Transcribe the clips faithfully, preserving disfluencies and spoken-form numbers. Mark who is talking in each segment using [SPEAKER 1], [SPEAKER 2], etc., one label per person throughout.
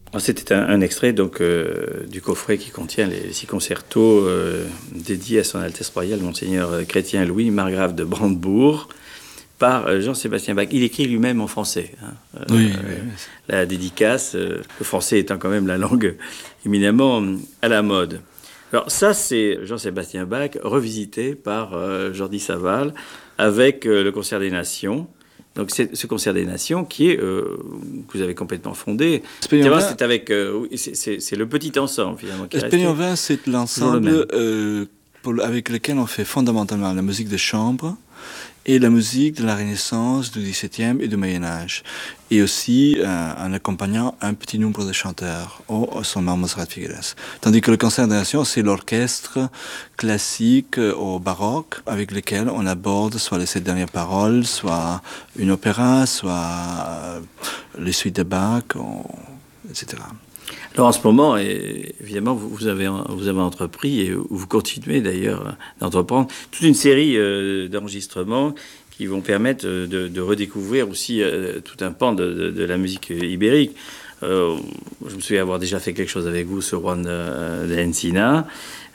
[SPEAKER 1] C'était un, un extrait donc, euh, du coffret qui contient les six concertos euh, dédiés à son Altesse Royale, Monseigneur Chrétien Louis, margrave de Brandebourg, par euh, Jean-Sébastien Bach. Il écrit lui-même en français. Hein. Euh,
[SPEAKER 2] oui,
[SPEAKER 1] euh,
[SPEAKER 2] oui, oui.
[SPEAKER 1] La dédicace, euh, le français étant quand même la langue éminemment à la mode. Alors ça, c'est Jean-Sébastien Bach revisité par euh, Jordi Savall avec euh, le Concert des Nations. Donc c'est ce Concert des Nations qui est, euh, que vous avez complètement fondé. C'est avec, euh, c'est, c'est, c'est le petit ensemble finalement.
[SPEAKER 2] Espagnola, c'est l'ensemble euh, pour, avec lequel on fait fondamentalement la musique de chambre et la musique de la Renaissance, du dix-septième et du Moyen-Âge. Et aussi, euh, en accompagnant un petit nombre de chanteurs au sommet Montserrat Figueras. Tandis que le Concert des Nations, c'est l'orchestre classique euh, au baroque, avec lequel on aborde soit les sept dernières paroles, soit une opéra, soit euh, les suites de Bach, on, et cetera.
[SPEAKER 1] Alors en ce moment, et évidemment, vous avez, vous avez entrepris, et vous continuez d'ailleurs d'entreprendre, toute une série euh, d'enregistrements qui vont permettre de, de redécouvrir aussi euh, tout un pan de, de, de la musique ibérique. Euh, je me souviens avoir déjà fait quelque chose avec vous sur Juan de, de Encina.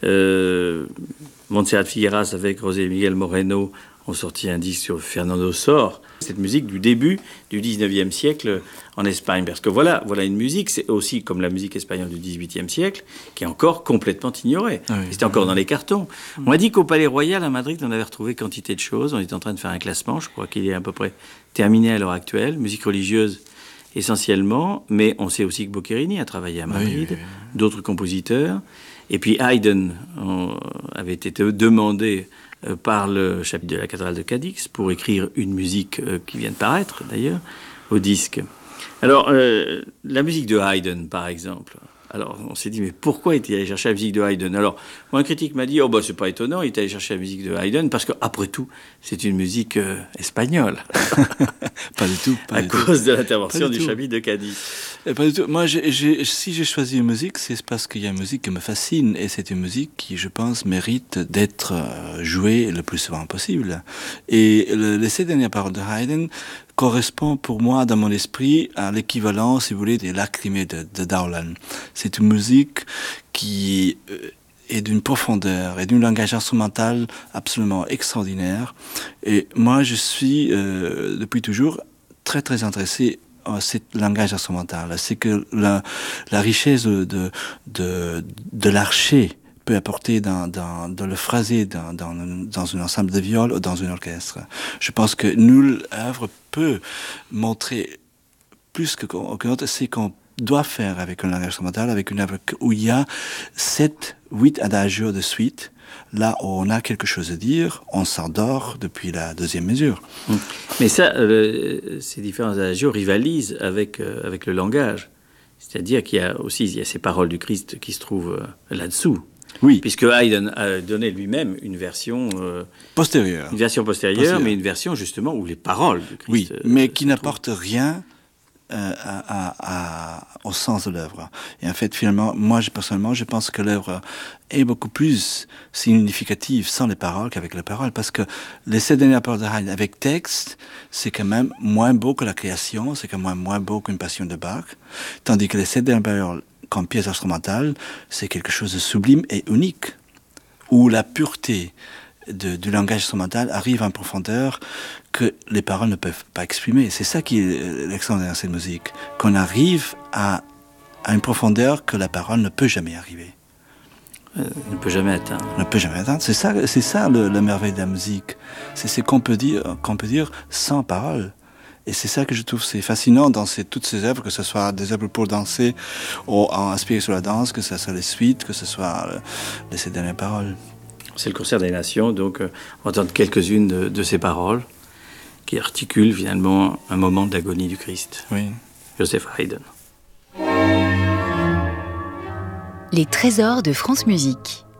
[SPEAKER 1] Euh, Montserrat Figueras avec José Miguel Moreno ont sorti un disque sur Fernando Sor. Cette musique du début du dix-neuvième siècle en Espagne. Parce que voilà, voilà une musique, c'est aussi comme la musique espagnole du dix-huitième siècle, qui est encore complètement ignorée. Ah oui, C'était encore oui. dans les cartons. Mmh. On m'a dit qu'au Palais Royal à Madrid, on avait retrouvé quantité de choses. On est en train de faire un classement, je crois qu'il est à peu près terminé à l'heure actuelle. Musique religieuse essentiellement, mais on sait aussi que Boccherini a travaillé à Madrid, oui, oui, oui. d'autres compositeurs. Et puis Haydn avait été demandé par le chapitre de la cathédrale de Cadix pour écrire une musique euh, qui vient de paraître d'ailleurs au disque. Alors euh, la musique de Haydn par exemple. Alors on s'est dit mais pourquoi est-il allé chercher la musique de Haydn? Alors moi un critique m'a dit oh bah c'est pas étonnant, il est allé chercher la musique de Haydn parce que après tout c'est une musique euh, espagnole.
[SPEAKER 2] Pas du tout. Pas
[SPEAKER 1] à
[SPEAKER 2] du
[SPEAKER 1] cause
[SPEAKER 2] tout.
[SPEAKER 1] de l'intervention du
[SPEAKER 2] tout.
[SPEAKER 1] chapitre de Cadix.
[SPEAKER 2] Et pas du tout. Moi j'ai, j'ai, si j'ai choisi une musique, c'est parce qu'il y a une musique qui me fascine et c'est une musique qui je pense mérite d'être jouée le plus souvent possible. Et le, les sept dernières paroles de Haydn correspond pour moi dans mon esprit à l'équivalent, si vous voulez, des lacrymées de, de Dowland. C'est une musique qui est d'une profondeur et d'un langage instrumental absolument extraordinaire. Et moi, je suis euh, depuis toujours très très intéressé à ce langage instrumental. C'est que la, la richesse de, de, de, de l'archer peut apporter dans, dans, dans le phrasé, dans, dans, dans un ensemble de viols ou dans un orchestre. Je pense que nulle œuvre peut montrer plus que qu'une autre, c'est qu'on doit faire avec un langage instrumental, avec une œuvre où il y a sept, huit adagios de suite. Là où on a quelque chose à dire, on s'endort depuis la deuxième mesure.
[SPEAKER 1] Mais ça, le, ces différents adagios rivalisent avec, euh, avec le langage. C'est-à-dire qu'il y a aussi il y a ces paroles du Christ qui se trouvent euh, là-dessous.
[SPEAKER 2] Oui.
[SPEAKER 1] Puisque Haydn a donné lui-même une version euh,
[SPEAKER 2] postérieure,
[SPEAKER 1] une version postérieure, postérieure, mais une version justement où les paroles du Christ.
[SPEAKER 2] Oui, mais qui n'apporte rien euh, à, à, à, au sens de l'œuvre. Et en fait, finalement, moi, je, personnellement, je pense que l'œuvre est beaucoup plus significative sans les paroles qu'avec les paroles, parce que les sept dernières paroles de Haydn avec texte, c'est quand même moins beau que la création, c'est quand même moins beau qu'une passion de Bach, tandis que les sept dernières paroles comme pièce instrumentale, c'est quelque chose de sublime et unique, où la pureté de, du langage instrumental arrive à une profondeur que les paroles ne peuvent pas exprimer. C'est ça qui est l'extraordinaire de cette musique, qu'on arrive à, à une profondeur que la parole ne peut jamais arriver.
[SPEAKER 1] Euh, ne peut jamais atteindre.
[SPEAKER 2] Ne peut jamais atteindre. C'est ça, c'est ça le, la merveille de la musique. C'est ce qu'on peut dire, qu'on peut dire sans parole. Et c'est ça que je trouve c'est fascinant dans ces, toutes ces œuvres, que ce soit des œuvres pour danser ou inspirées sur la danse, que ce soit les suites, que ce soit euh, les sept dernières paroles.
[SPEAKER 1] C'est le Concert des Nations, donc euh, on va entendre quelques-unes de, de ces paroles qui articulent finalement un moment d'agonie du Christ.
[SPEAKER 2] Oui.
[SPEAKER 1] Joseph Haydn.
[SPEAKER 3] Les trésors de France Musique.